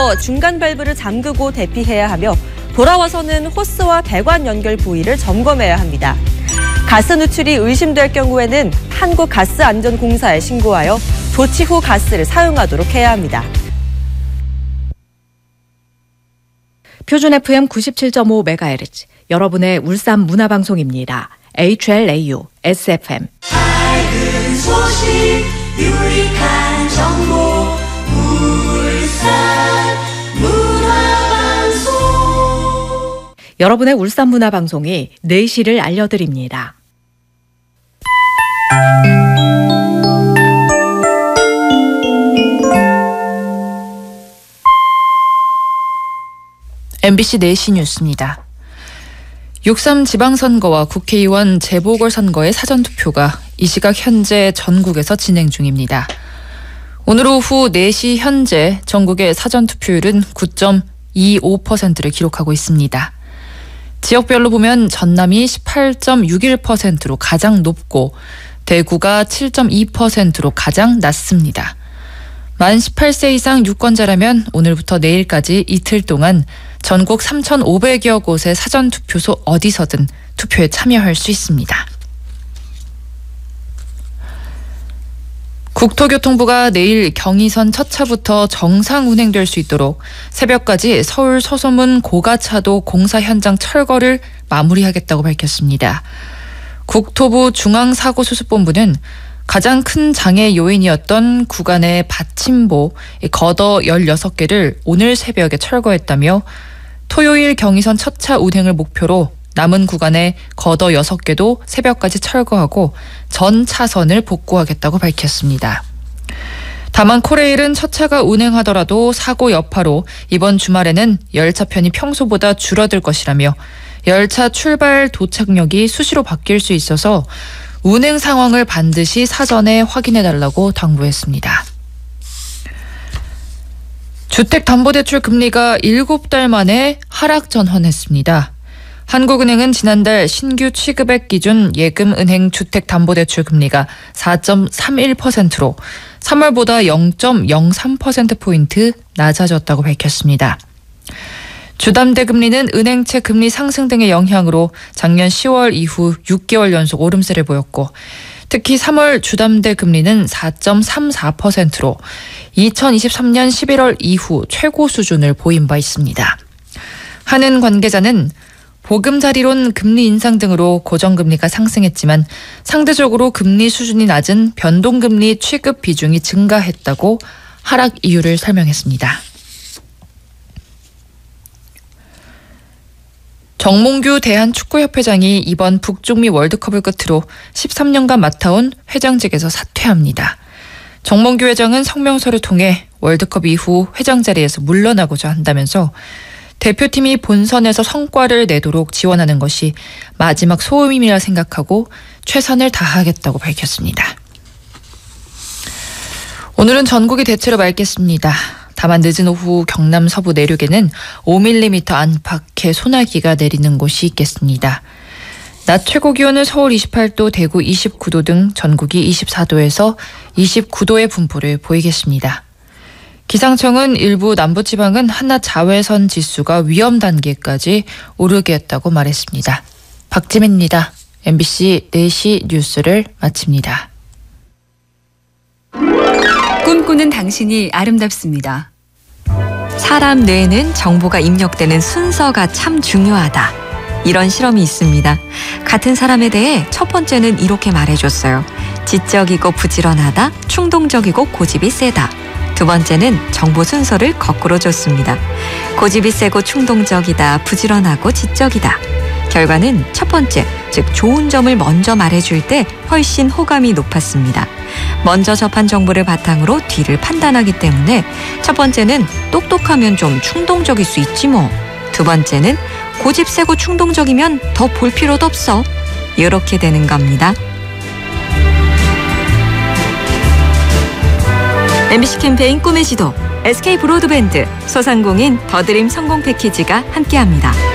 먼저 중간 밸브를 잠그고 대피해야 하며 돌아와서는 호스와 배관 연결 부위를 점검해야 합니다. 가스 누출이 의심될 경우에는 한국가스안전공사에 신고하여 조치 후 가스를 사용하도록 해야 합니다. 표준 FM 97.5MHz, 여러분의 울산 문화방송입니다. HLAU, SFM. 밝은 소식, 유익한 정보, 울산 문화방송. 여러분의 울산 문화방송이 4시를 알려드립니다. MBC 4시 뉴스입니다. 6.3 지방선거와 국회의원 재보궐선거의 사전투표가 이 시각 현재 전국에서 진행 중입니다. 오늘 오후 4시 현재 전국의 사전투표율은 9.25%를 기록하고 있습니다. 지역별로 보면 전남이 18.61%로 가장 높고 대구가 7.2%로 가장 낮습니다. 만 18세 이상 유권자라면 오늘부터 내일까지 이틀 동안 전국 3,500여 곳의 사전투표소 어디서든 투표에 참여할 수 있습니다. 국토교통부가 내일 경의선 첫 차부터 정상 운행될 수 있도록 새벽까지 서울 서소문 고가차도 공사 현장 철거를 마무리하겠다고 밝혔습니다. 국토부 중앙사고수습본부는 가장 큰 장애 요인이었던 구간의 받침보 걷어 16개를 오늘 새벽에 철거했다며 토요일 경의선 첫 차 운행을 목표로 남은 구간의 걷어 6개도 새벽까지 철거하고 전 차선을 복구하겠다고 밝혔습니다. 다만 코레일은 첫 차가 운행하더라도 사고 여파로 이번 주말에는 열차편이 평소보다 줄어들 것이라며 열차 출발 도착역이 수시로 바뀔 수 있어서 운행 상황을 반드시 사전에 확인해달라고 당부했습니다. 주택담보대출 금리가 7달 만에 하락 전환했습니다. 한국은행은 지난달 신규 취급액 기준 예금은행 주택담보대출 금리가 4.31%로 3월보다 0.03%포인트 낮아졌다고 밝혔습니다. 주담대 금리는 은행채 금리 상승 등의 영향으로 작년 10월 이후 6개월 연속 오름세를 보였고 특히 3월 주담대 금리는 4.34%로 2023년 11월 이후 최고 수준을 보인 바 있습니다. 한은 관계자는 보금자리론 금리 인상 등으로 고정금리가 상승했지만 상대적으로 금리 수준이 낮은 변동금리 취급 비중이 증가했다고 하락 이유를 설명했습니다. 정몽규 대한축구협회장이 이번 북중미 월드컵을 끝으로 13년간 맡아온 회장직에서 사퇴합니다. 정몽규 회장은 성명서를 통해 월드컵 이후 회장 자리에서 물러나고자 한다면서 대표팀이 본선에서 성과를 내도록 지원하는 것이 마지막 소임이라 생각하고 최선을 다하겠다고 밝혔습니다. 오늘은 전국이 대체로 맑겠습니다. 다만 늦은 오후 경남 서부 내륙에는 5mm 안팎의 소나기가 내리는 곳이 있겠습니다. 낮 최고 기온은 서울 28도, 대구 29도 등 전국이 24도에서 29도의 분포를 보이겠습니다. 기상청은 일부 남부지방은 한낮 자외선 지수가 위험 단계까지 오르겠다고 말했습니다. 박지민입니다. MBC 4시 뉴스를 마칩니다. 꿈꾸는 당신이 아름답습니다. 사람 뇌에는 정보가 입력되는 순서가 참 중요하다. 이런 실험이 있습니다. 같은 사람에 대해 첫 번째는 이렇게 말해줬어요. 지적이고 부지런하다, 충동적이고 고집이 세다. 두 번째는 정보 순서를 거꾸로 줬습니다. 고집이 세고 충동적이다, 부지런하고 지적이다. 결과는 첫 번째, 즉 좋은 점을 먼저 말해줄 때 훨씬 호감이 높았습니다. 먼저 접한 정보를 바탕으로 뒤를 판단하기 때문에 첫 번째는 똑똑하면 좀 충동적일 수 있지 뭐. 두 번째는 고집 세고 충동적이면 더 볼 필요도 없어. 이렇게 되는 겁니다. MBC 캠페인 꿈의 지도, SK 브로드밴드, 소상공인 더드림 성공 패키지가 함께합니다.